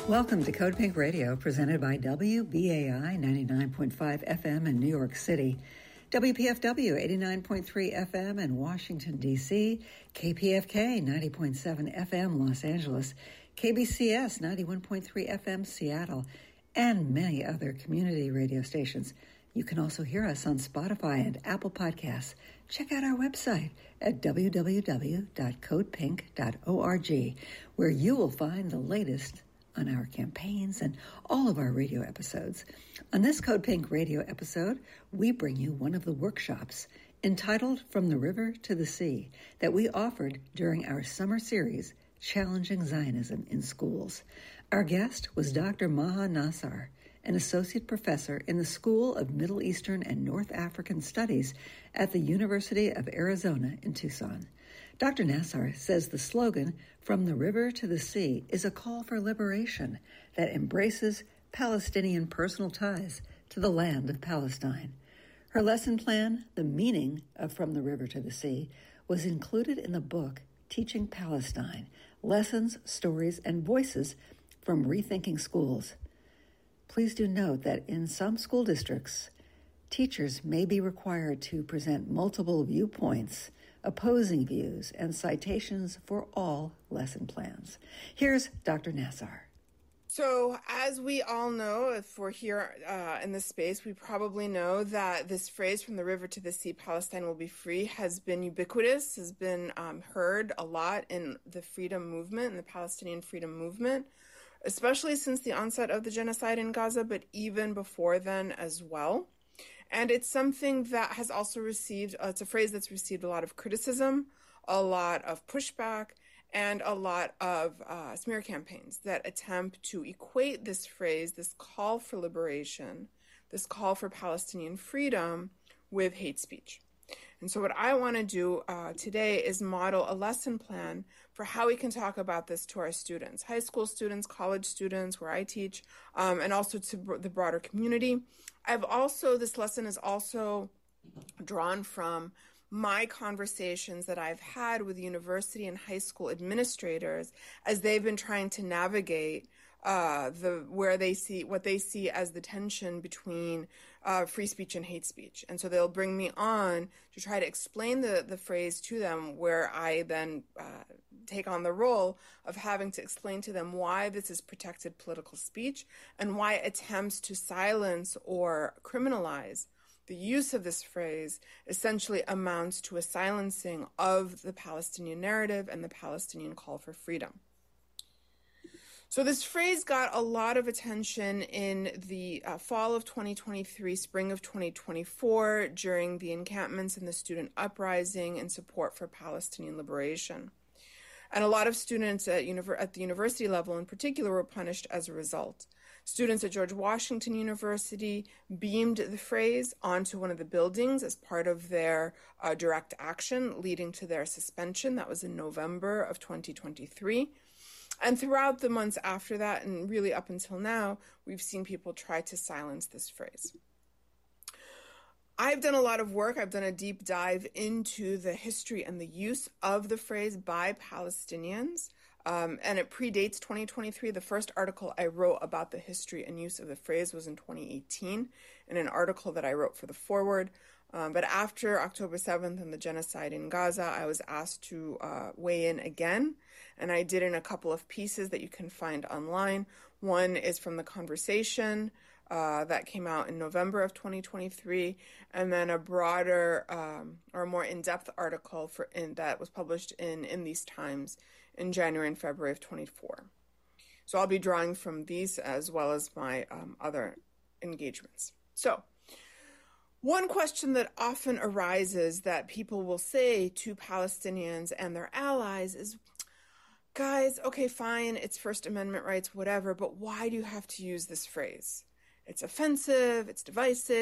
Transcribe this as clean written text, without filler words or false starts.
Welcome to Code Pink Radio, presented by WBAI 99.5 FM in New York City, WPFW 89.3 FM in Washington, D.C., KPFK 90.7 FM Los Angeles, KBCS 91.3 FM Seattle, and many other community radio stations. You can also hear us on Spotify and Apple Podcasts. Check out our website at www.codepink.org, where you will find the latest on our campaigns and all of our radio episodes. On this Code Pink radio episode, we bring you one of the workshops entitled From the River to the Sea that we offered during our summer series, Challenging Zionism in Schools. Our guest was Dr. Maha Nassar, an associate professor in the School of Middle Eastern and North African Studies at the University of Arizona in Tucson. Dr. Nassar says the slogan, From the River to the Sea, is a call for liberation that embraces Palestinian personal ties to the land of Palestine. Her lesson plan, The Meaning of From the River to the Sea, was included in the book Teaching Palestine, Lessons, Stories, and Voices from Rethinking Schools. Please do note that in some school districts, teachers may be required to present multiple viewpoints, opposing views, and citations for all lesson plans. Here's Dr. Nassar. So, as we all know, if we're here in this space, we probably know that this phrase, from the river to the sea, Palestine will be free, has been ubiquitous, has been heard a lot in the freedom movement, in the Palestinian freedom movement, especially since the onset of the genocide in Gaza, but even before then as well. And it's something that has also received, it's a phrase that's received a lot of criticism, a lot of pushback, and a lot of smear campaigns that attempt to equate this phrase, this call for liberation, this call for Palestinian freedom, with hate speech. And so what I want to do today is model a lesson plan for how we can talk about this to our students, high school students, college students, where I teach, and also to the broader community. This lesson is also drawn from my conversations that I've had with university and high school administrators as they've been trying to navigate what they see as the tension between free speech and hate speech. And so they'll bring me on to try to explain the phrase to them, where I then take on the role of having to explain to them why this is protected political speech and why attempts to silence or criminalize the use of this phrase essentially amounts to a silencing of the Palestinian narrative and the Palestinian call for freedom. So this phrase got a lot of attention in the fall of 2023, spring of 2024, during the encampments and the student uprising in support for Palestinian liberation. And a lot of students at the university level in particular were punished as a result. Students at George Washington University beamed the phrase onto one of the buildings as part of their direct action, leading to their suspension. That was in November of 2023. And throughout the months after that, and really up until now, we've seen people try to silence this phrase. I've done a lot of work. I've done a deep dive into the history and the use of the phrase by Palestinians, and it predates 2023. The first article I wrote about the history and use of the phrase was in 2018, in an article that I wrote for the Forward. But after October 7th and the genocide in Gaza, I was asked to weigh in again, and I did in a couple of pieces that you can find online. One is from The Conversation, that came out in November of 2023, and then a broader or more in-depth article that was published in These Times in January and February of 24. So I'll be drawing from these as well as my other engagements. So one question that often arises that people will say to Palestinians and their allies is, guys, okay, fine, it's First Amendment rights, whatever, but why do you have to use this phrase? It's offensive, it's divisive.